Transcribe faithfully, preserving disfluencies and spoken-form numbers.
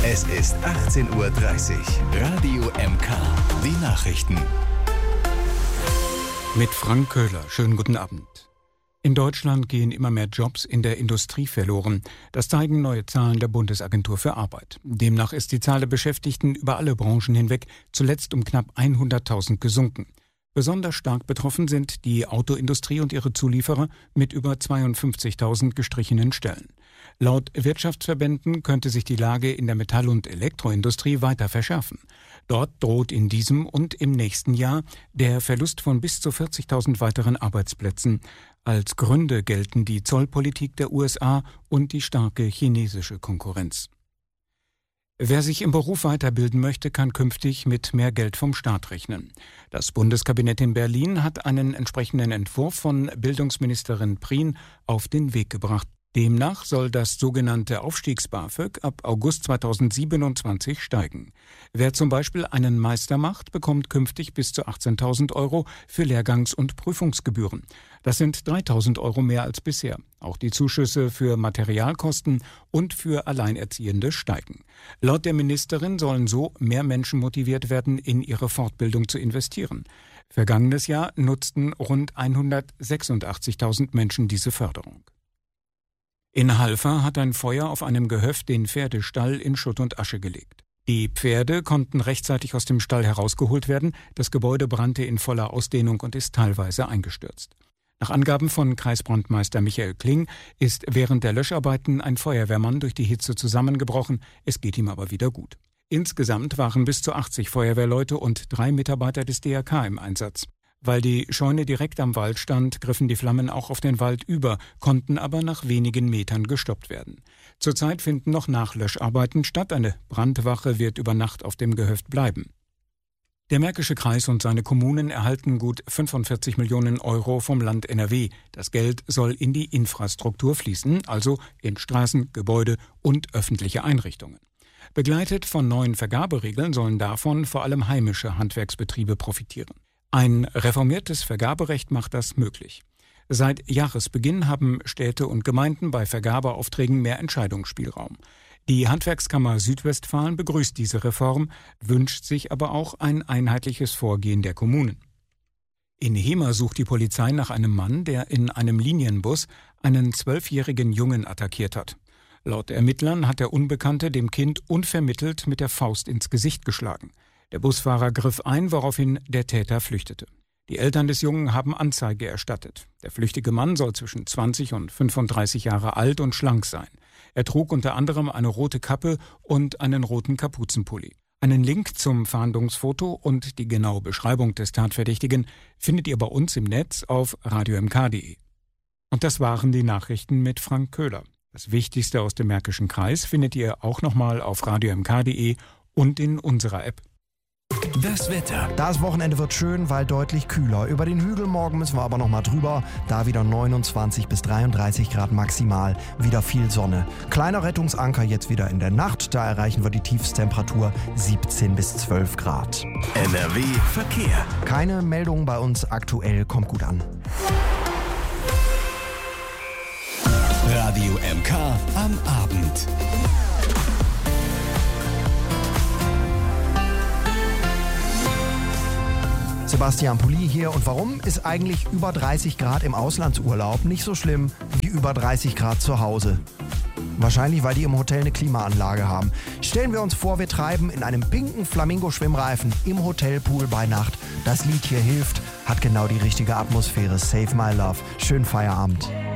Es ist achtzehn Uhr dreißig. Radio M K. Die Nachrichten. Mit Frank Köhler. Schönen guten Abend. In Deutschland gehen immer mehr Jobs in der Industrie verloren. Das zeigen neue Zahlen der Bundesagentur für Arbeit. Demnach ist die Zahl der Beschäftigten über alle Branchen hinweg zuletzt um knapp hunderttausend gesunken. Besonders stark betroffen sind die Autoindustrie und ihre Zulieferer mit über zweiundfünfzigtausend gestrichenen Stellen. Laut Wirtschaftsverbänden könnte sich die Lage in der Metall- und Elektroindustrie weiter verschärfen. Dort droht in diesem und im nächsten Jahr der Verlust von bis zu vierzigtausend weiteren Arbeitsplätzen. Als Gründe gelten die Zollpolitik der U S A und die starke chinesische Konkurrenz. Wer sich im Beruf weiterbilden möchte, kann künftig mit mehr Geld vom Staat rechnen. Das Bundeskabinett in Berlin hat einen entsprechenden Entwurf von Bildungsministerin Prien auf den Weg gebracht. Demnach soll das sogenannte Aufstiegs-BAföG ab August zweitausendsiebenundzwanzig steigen. Wer zum Beispiel einen Meister macht, bekommt künftig bis zu achtzehntausend Euro für Lehrgangs- und Prüfungsgebühren. Das sind dreitausend Euro mehr als bisher. Auch die Zuschüsse für Materialkosten und für Alleinerziehende steigen. Laut der Ministerin sollen so mehr Menschen motiviert werden, in ihre Fortbildung zu investieren. Vergangenes Jahr nutzten rund hundertsechsundachtzigtausend Menschen diese Förderung. In Halver hat ein Feuer auf einem Gehöft den Pferdestall in Schutt und Asche gelegt. Die Pferde konnten rechtzeitig aus dem Stall herausgeholt werden. Das Gebäude brannte in voller Ausdehnung und ist teilweise eingestürzt. Nach Angaben von Kreisbrandmeister Michael Kling ist während der Löscharbeiten ein Feuerwehrmann durch die Hitze zusammengebrochen. Es geht ihm aber wieder gut. Insgesamt waren bis zu achtzig Feuerwehrleute und drei Mitarbeiter des D R K im Einsatz. Weil die Scheune direkt am Wald stand, griffen die Flammen auch auf den Wald über, konnten aber nach wenigen Metern gestoppt werden. Zurzeit finden noch Nachlöscharbeiten statt. Eine Brandwache wird über Nacht auf dem Gehöft bleiben. Der Märkische Kreis und seine Kommunen erhalten gut fünfundvierzig Millionen Euro vom Land N R W. Das Geld soll in die Infrastruktur fließen, also in Straßen, Gebäude und öffentliche Einrichtungen. Begleitet von neuen Vergaberegeln sollen davon vor allem heimische Handwerksbetriebe profitieren. Ein reformiertes Vergaberecht macht das möglich. Seit Jahresbeginn haben Städte und Gemeinden bei Vergabeaufträgen mehr Entscheidungsspielraum. Die Handwerkskammer Südwestfalen begrüßt diese Reform, wünscht sich aber auch ein einheitliches Vorgehen der Kommunen. In Hemer sucht die Polizei nach einem Mann, der in einem Linienbus einen zwölfjährigen Jungen attackiert hat. Laut Ermittlern hat der Unbekannte dem Kind unvermittelt mit der Faust ins Gesicht geschlagen. Der Busfahrer griff ein, woraufhin der Täter flüchtete. Die Eltern des Jungen haben Anzeige erstattet. Der flüchtige Mann soll zwischen zwanzig und fünfunddreißig Jahre alt und schlank sein. Er trug unter anderem eine rote Kappe und einen roten Kapuzenpulli. Einen Link zum Fahndungsfoto und die genaue Beschreibung des Tatverdächtigen findet ihr bei uns im Netz auf radio m k punkt d e. Und das waren die Nachrichten mit Frank Köhler. Das Wichtigste aus dem Märkischen Kreis findet ihr auch nochmal auf radio m k punkt d e und in unserer App. Das Wetter. Das Wochenende wird schön, weil deutlich kühler. Über den Hügel morgen müssen wir aber noch mal drüber. Da wieder neunundzwanzig bis dreiunddreißig Grad maximal. Wieder viel Sonne. Kleiner Rettungsanker jetzt wieder in der Nacht. Da erreichen wir die Tiefstemperatur siebzehn bis zwölf Grad. N R W Verkehr. Keine Meldung bei uns aktuell. Kommt gut an. Radio M K am Abend. Sebastian Pulli hier. Und warum ist eigentlich über dreißig Grad im Auslandsurlaub nicht so schlimm wie über dreißig Grad zu Hause? Wahrscheinlich, weil die im Hotel eine Klimaanlage haben. Stellen wir uns vor, wir treiben in einem pinken Flamingo-Schwimmreifen im Hotelpool bei Nacht. Das Lied hier hilft, hat genau die richtige Atmosphäre. Save My Love. Schönen Feierabend.